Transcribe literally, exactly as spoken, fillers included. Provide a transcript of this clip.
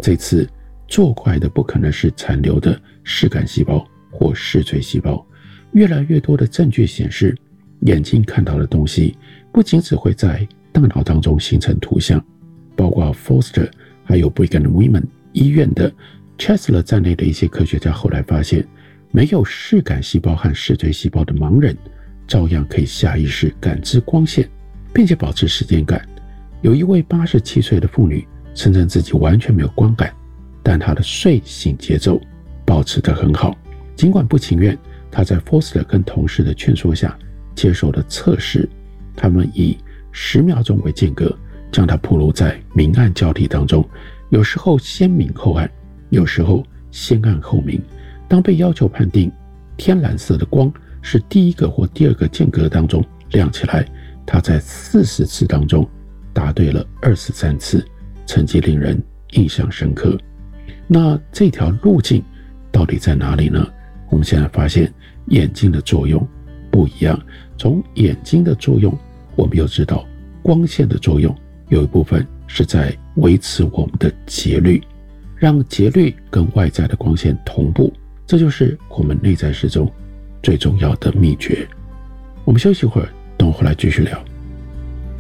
这次作怪的不可能是残留的视感细胞或视锥细胞，越来越多的证据显示，眼睛看到的东西不仅只会在大脑当中形成图像，包括 Foster 还有 Brigham Women 医院的 Chesler 在内的一些科学家后来发现，没有视感细胞和视锥细胞的盲人照样可以下意识感知光线，并且保持时间感。有一位八十七岁的妇女声称自己完全没有光感，但她的睡醒节奏保持得很好。尽管不情愿，她在 Foster 跟同事的劝说下接受了测试，他们以十秒钟为间隔，将她暴露在明暗交替当中，有时候先明后暗，有时候先暗后明。当被要求判定天蓝色的光是第一个或第二个间隔当中亮起来，她在四十次当中答对了二十三次，成绩令人印象深刻。那这条路径到底在哪里呢？我们现在发现眼睛的作用不一样。从眼睛的作用，我们又知道光线的作用有一部分是在维持我们的节律，让节律跟外在的光线同步，这就是我们内在时钟最重要的秘诀。我们休息一会儿，等我回来继续聊。